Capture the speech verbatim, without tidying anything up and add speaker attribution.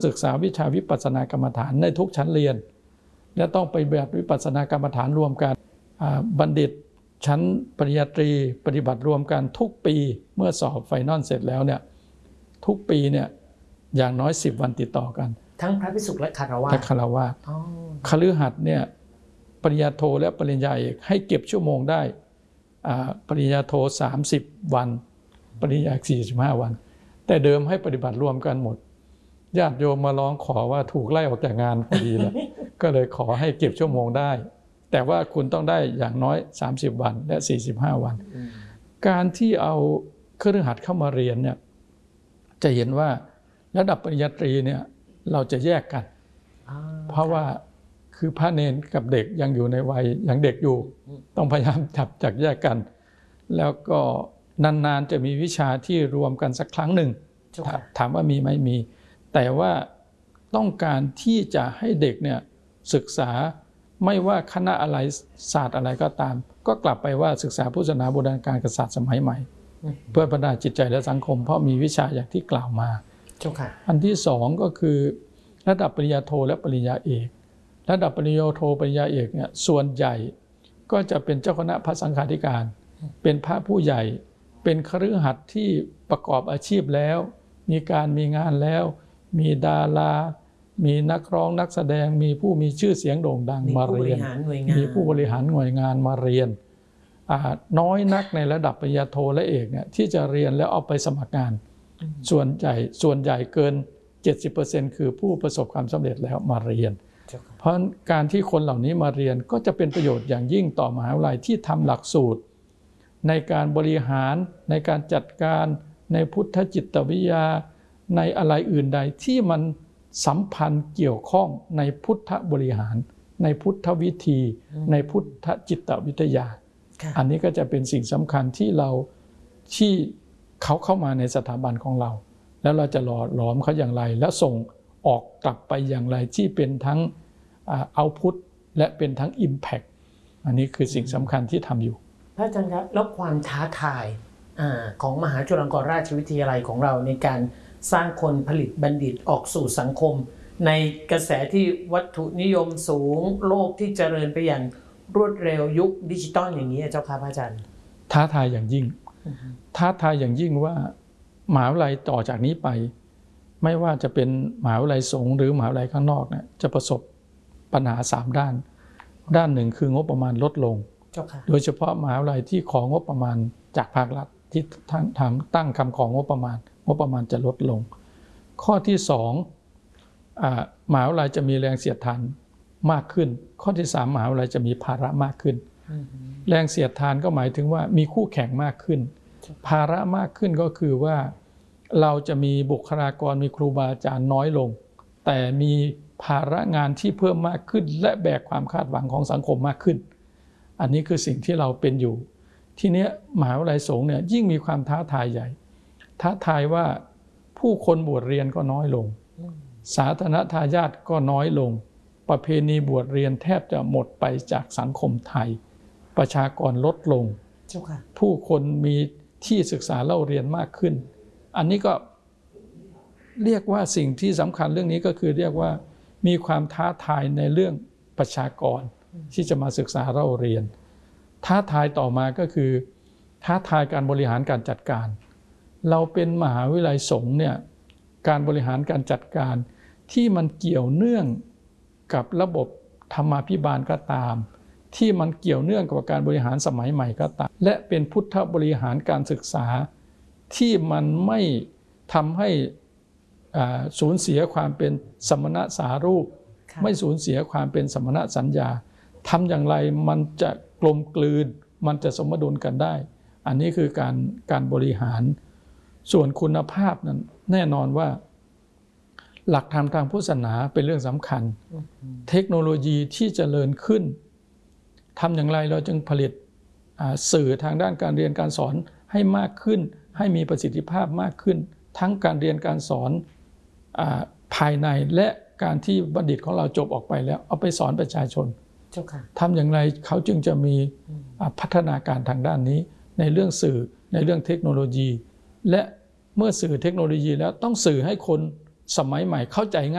Speaker 1: ศึกษาวิชาวิปัสสนากรรมฐานในทุกชั้นเรียนและต้องไปแบบวิปัสสนากรรมฐานรวมกันบัณฑิตชั้นปริญญาตรีปฏิบัติรวมกันทุกปีเมื่อสอบไฟนอลเสร็จแล้วเนี่ยทุกปีเนี่ยอย่างน้อยสิบวันติดต่อกัน
Speaker 2: ทั้งพระภิกษุและคฤหัสถ์
Speaker 1: และคฤหัสถ์คฤหัสถ์เนี่ยปริญญาโทและปริญญาเอกให้เก็บชั่วโมงได้ปริญญาโทสามสิบวันปริญญาเอกสี่สิบห้าวันแต่เดิมให้ปฏิบัติรวมกันหมดญาติโยมมาร้องขอว่าถูกไล่ออกจากงานพอดีแล้วก็เลยขอให้เก็บชั่วโมงได้แต่ว่าคุณต้องได้อย่างน้อยสามสิบวันและสี่สิบห้าวันการที่เอาคฤหัสถ์เข้ามาเรียนเนี่ยจะเห็นว่าระดับปริญญาตรีเนี่ยเราจะแยกกันเพราะว่าคือพระเนรกับเด็กยังอยู่ในวัยยังเด็กอยู่ต้องพยายามจับจากแยกกันแล้วก็นานๆจะมีวิชาที่รวมกันสักครั้งหนึ่งถามว่ามีไหมมีแต่ว่าต้องการที่จะให้เด็กเนี่ยศึกษาไม่ว่าคณะอะไรศาสตร์อะไรก็ตามก็กลับไปว่าศึกษาพุทธศาสนาโบราณกาลกับศาสตร์สมัยใหม่เพื่อพัฒนาจิตใจและสังคมเพราะมีวิชาอย่างที่กล่าวมาอันที่สองก็คือระดับปริญญาโทและปริญญาเอกระดับปริญญาโทปริญญาเอกเนี่ยส่วนใหญ่ก็จะเป็นเจ้าคณะพระสังฆาธิการเป็นพระผู้ใหญ่เป็นคฤหัสถ์ที่ประกอบอาชีพแล้วมีการมีงานแล้วมีดารามีนักร้องนักแสดงมีผู้มีชื่อเสียงโด่งดังมาเรียนมีผู้บริหารหน่วยงานมาเรียนน้อยนักในระดับปริญญาโทและเอกเนี่ยที่จะเรียนแล้วเอาไปสมัครงานส่วนใหญ่ส่วนใหญ่เกิน เจ็ดสิบเปอร์เซ็นต์ คือผู้ประสบความสำเร็จแล้วมาเรียนเพราะการที่คนเหล่านี้มาเรียนก็จะเป็นประโยชน์อย่างยิ่งต่อมหาวิทยาลัยที่ทำหลักสูตรในการบริหารในการจัดการในพุทธจิตวิทยาในอะไรอื่นใดที่มันสัมพันธ์เกี่ยวข้องในพุทธบริหารในพุทธวิธีในพุทธจิตวิทยาอันนี้ก็จะเป็นสิ่งสำคัญที่เราที่เขาเข้ามาในสถาบันของเราแล้วเราจะหล่อหลอมเขาอย่างไรและส่งออกกลับไปอย่างไรที่เป็นทั้งเอาพุทและเป็นทั้ง Impact อันนี้คือสิ่งสำคัญที่ทำอยู่
Speaker 2: พระอาจารย์ครับแล้วความท้าทายของมหาจุฬาลงกรณราชวิทยาลัยของเราในการสร้างคนผลิตบัณฑิตออกสู่สังคมในกระแสที่วัตถุนิยมสูงโลกที่เจริญไปอย่างรวดเร็วยุคดิจิตอลอย่างนี้เจ้าค่ะพระอาจารย์
Speaker 1: ท้าทายอย่างยิ่งท้าทายอย่างยิ่งว่ามหาวิทยาลัยต่อจากนี้ไปไม่ว่าจะเป็นมหาวิทยาลัยสงฆ์หรือมหาวิทยาลัยข้างนอกเนี่ยจะประสบปัญหาสามด้านด้านหนึ่งคืองบประมาณลดลงโดยเฉพาะมหาวิทยาลัยที่ของงบประมาณจากภาครัฐที่ทำตั้งคำของงบประมาณงบประมาณจะลดลงข้อที่สองมหาวิทยาลัยจะมีแรงเสียดทานมากขึ้นข้อที่สามมหาวิทยาลัยจะมีภาระมากขึ้นแรงเสียดทานก็หมายถึงว่ามีคู่แข่งมากขึ้นภาระมากขึ้นก็คือว่าเราจะมีบุคลากรมีครูบาอาจารย์น้อยลงแต่มีภาระงานที่เพิ่มมากขึ้นและแบกความคาดหวังของสังคมมากขึ้นอันนี้คือสิ่งที่เราเป็นอยู่ทีนี้มหาวิทยาลัยสงฆ์เนี่ยยิ่งมีความท้าทายใหญ่ท้าทายว่าผู้คนบวชเรียนก็น้อยลงสาธารณทายาทก็น้อยลงประเพณีบวชเรียนแทบจะหมดไปจากสังคมไทยประชากรลดลงผู้คนมีที่ศึกษาเล่าเรียนมากขึ้นอันนี้ก็เรียกว่าสิ่งที่สำคัญเรื่องนี้ก็คือเรียกว่ามีความท้าทายในเรื่องประชากรที่จะมาศึกษาเล่าเรียนท้าทายต่อมาก็คือท้าทายการบริหารการจัดการเราเป็นมหาวิทยาลัยสงฆ์เนี่ยการบริหารการจัดการที่มันเกี่ยวเนื่องกับระบบธรรมาภิบาลก็ตามที่มันเกี่ยวเนื่องกับการบริหารสมัยใหม่ก็ตามและเป็นพุทธบริหารการศึกษาที่มันไม่ทำให้สูญเสียความเป็นสมณสารูปไม่สูญเสียความเป็นสมณสัญญาทำอย่างไรมันจะกลมกลืนมันจะสมดุลกันได้อันนี้คือการการบริหารส่วนคุณภาพนั้นแน่นอนว่าหลักธรรมทางพุทธศาสนาเป็นเรื่องสำคัญเทคโนโลยีที่เจริญขึ้นทำอย่างไรเราจึงผลิตสื่อทางด้านการเรียนการสอนให้มากขึ้นให้มีประสิทธิภาพมากขึ้นทั้งการเรียนการสอนภายในและการที่บัณฑิตของเราจบออกไปแล้วเอาไปสอนประชาชนทำอย่างไรเขาจึงจะมีพัฒนาการทางด้านนี้ในเรื่องสื่อในเรื่องเทคโนโลยีและเมื่อสื่อเทคโนโลยีแล้วต้องสื่อให้คนสมัยใหม่เข้าใจง่าย